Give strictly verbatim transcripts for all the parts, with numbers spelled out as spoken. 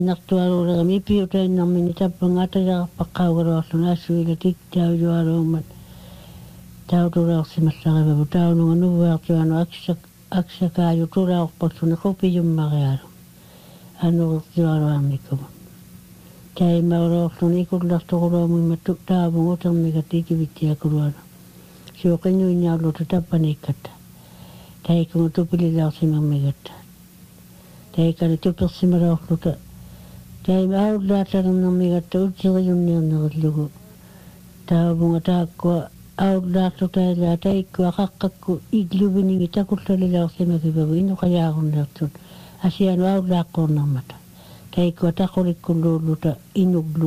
Nartuaruulega mipiutainnermini tappangatajarpaqaugaluarluna assuila tiktaujualuummat tautuleersimassarivavu taununga nuvuartuanu aksak aksakaaju tulaorpalsuni qupiyummarialu anuertualuarnikuma taimaulorluni ikullartoquluumuimmattu taavungutermiga tikivittiakuluanu suuqinnuinniarluta tappaniikkatta taikunga tupililaarsimermigatta taikani tupersimalorluta taima aullaattalernermigatta utsiriyunniernerilugu taavunga taakkua aullaarlutailaa taikkua qaqqakku igluviningi takullalilaarsimakivavu inuqajaarunnertut asianu aullaaqqornermata taikkua taqulikkulluulluta inuglu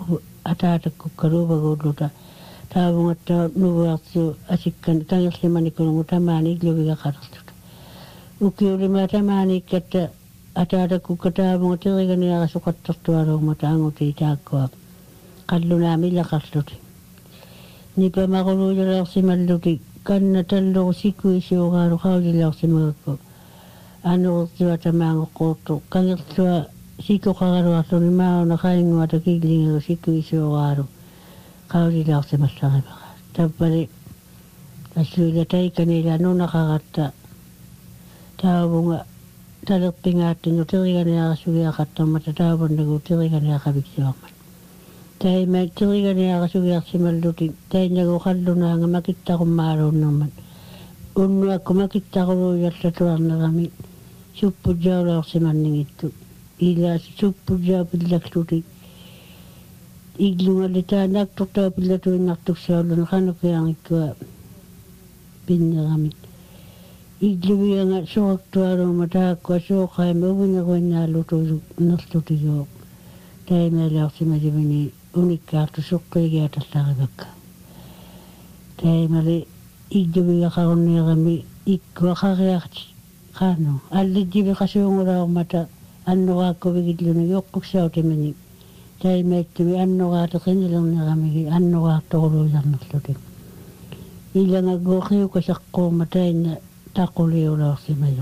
ataatakukkaluuvaguulluta taavungatta nuvuartiu asikkan kangerlimanikulungu tamaani igluviga qalertuta ukiulimaa tamaaniikkatta ataatakukka taavunga tiriganiarasuqattartualuumata angutii taakkua qallunaa millaqarluti nipamaquluujalersimalluti kanna talloru sikuisiugaalu qaulilersimagakku anuertua tamaangoqqoortu kangertua sikuqaraluarluni mauna qainguata kiillingalu sikuisiugaalu qaulilersimassarivaqa tappali assuila taikanila nunaqaratta taavunga talerpingaattinnu tiriganiarasugiaqattarmata taavannagu tiriganiaqaviksiormat taima tiriganiarasugiarsimalluti tainnagu qallunaanga makittaqummaaluunnermat unnuakku makittaquluujarlatuarnerami suppujjaulaorsimanningittu ila suppujjaupillakluti iglungalli taanaktortaupillatuinnartuksaulun qanukiangikkua pinneramit igluvianga suaqtualuuma taakkua suuqaima uvineruinnaallutu nerlutiyoo taimalaorsimalivini unikkaartu suqqiigiatassarivakka taimali igluviga qarunniirami ikkua qariarti qaanu allijivi qasuungulaormata annoraakkuvigitluni yoqquksaautimini taimaittumi annoraatiqinilerniramigi annoraartoquluujarnerluti ilanga goqiukasaqquuma tainna taquliulaorsimayu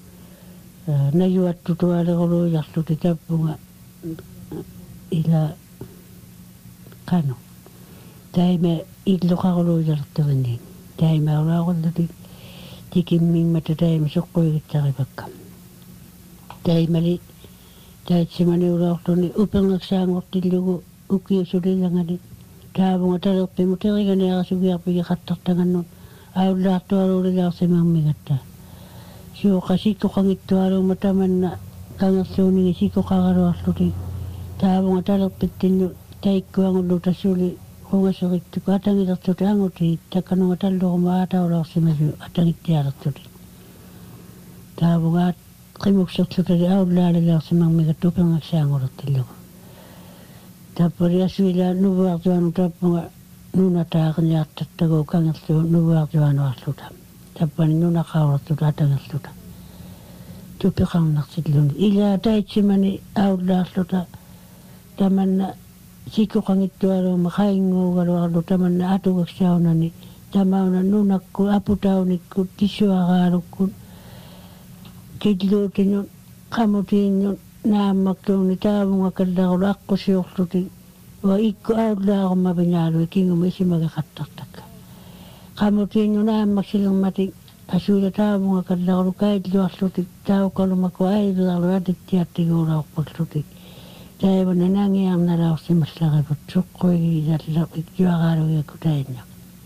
najuattutualequluujarluti tappunga ila qanu taima illuqaruluujarteriniin taima ulaaqulluti tikimmimmata taima suqquigitsarivakka taimali taitsimani ulaorluni uperngersaangortillugu ukiusulillangani taavunga talerpimu teriganiarasugiarpigi qattartangannut aullaartualuulilaarsimermigatta suuqa sikkuqangittualuuma tamanna kangersuuningi sikkuqaraluarluti taavunga talerpittinnu taikkuangullu tassuli qungaseriktuku atangilertuti anguti takkanunga tallurumu aataulaorsimalu atangittialertuti taavunga qimukserlutali aullaalilaarsimermigattu uperngersaangullertillugu tappali assuila nuvuartuanu tappunga nunataaqniartattagu kangerlu nuvuartuanuarluta tappani nunaqaurartuta atangerluta tupiqarnartilluni ila taitsimani aullaarluta tamanna sikkuqangittualuuma qainguugaluarlu tamanna atugaksaunani tamauna nunakku aputaunikku tissuaraalukku killuutinnun qamutiinnun naammaktuuni taavunga kallarulu aqusiorluti wa ikku aullaarumma pinaalui kinguma isimaga qattartakka qamutiinnu naammaksilermati assuila taavunga kallarulu kailluarluti taukalumakku aiviarlu atittiartiguulaorpalluti taivana nangiarnalaorsimassarivut suqquigiisallarikjuaraalugiakku tainna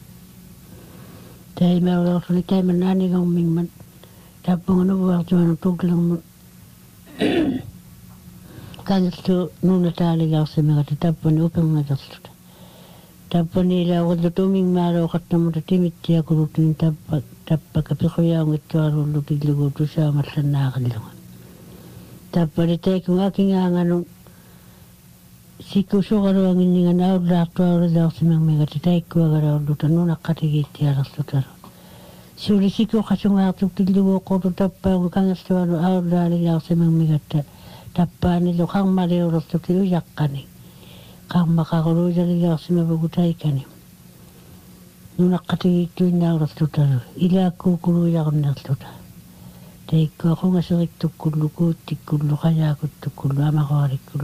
taimaulorluni taimanna anigaumingman tappunga nuvuartuanu tuklermun kangertu nunataalilaorsimagata tappani uperngaterluta tappani ilaugullut umingmaalooqartamuta timittiakulutin tappa tappaka piquyaungittuarulluti illugu tusaamallannaaqillunga tappani taikunga akingaanganun sikkusuqaluanginningan aullaartualulilaorsimermigata taikkuagalaulluta nunaqqatigiittialerlutalu suuli sikkuqasungaartuktillugu oqqorlu tappaagu kangertualu aullaalilaorsimermigatta tappaanilu qarmaliulertuti ujaqqani qarmaqaruluujalilaorsimavugu taikani nunaqqatigiittuinnaullerlutalu ilaakkuukuluujarunnerluta taikkuaqungaseriktukkullu kuuttikkullu qajaakuttukkullu amaqoalikkullu